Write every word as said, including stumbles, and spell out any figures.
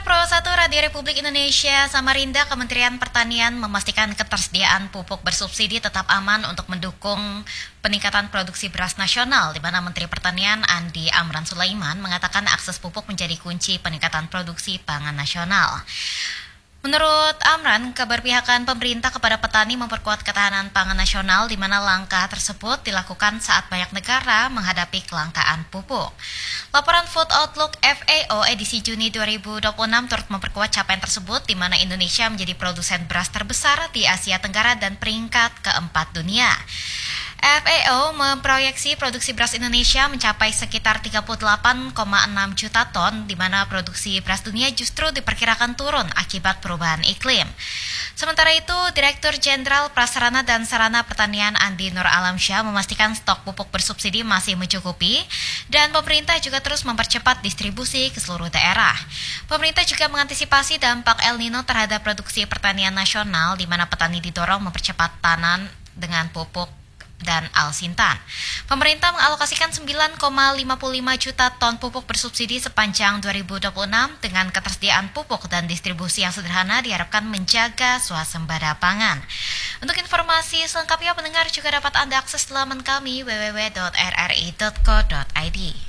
Pro satu Radio Republik Indonesia Samarinda, Kementerian Pertanian memastikan ketersediaan pupuk bersubsidi tetap aman untuk mendukung peningkatan produksi beras nasional, di mana Menteri Pertanian Andi Amran Sulaiman mengatakan akses pupuk menjadi kunci peningkatan produksi pangan nasional. Menurut Amran, keberpihakan pemerintah kepada petani memperkuat ketahanan pangan nasional, di mana langkah tersebut dilakukan saat banyak negara menghadapi kelangkaan pupuk. Laporan Food Outlook F A O edisi Juni dua ribu dua puluh enam turut memperkuat capaian tersebut, di mana Indonesia menjadi produsen beras terbesar di Asia Tenggara dan peringkat keempat dunia. F A O memproyeksi produksi beras Indonesia mencapai sekitar tiga puluh delapan koma enam juta ton, di mana produksi beras dunia justru diperkirakan turun akibat perubahan iklim. Sementara itu, Direktur Jenderal Prasarana dan Sarana Pertanian Andi Nur Alamsyah memastikan stok pupuk bersubsidi masih mencukupi dan pemerintah juga terus mempercepat distribusi ke seluruh daerah. Pemerintah juga mengantisipasi dampak El Nino terhadap produksi pertanian nasional, di mana petani didorong mempercepat tanam dengan pupuk dan alsintan. Pemerintah mengalokasikan sembilan koma lima lima juta ton pupuk bersubsidi sepanjang dua ribu dua puluh enam, dengan ketersediaan pupuk dan distribusi yang sederhana diharapkan menjaga swasembada pangan. Untuk informasi selengkapnya, pendengar juga dapat Anda akses laman kami w w w titik r r i titik co titik i d.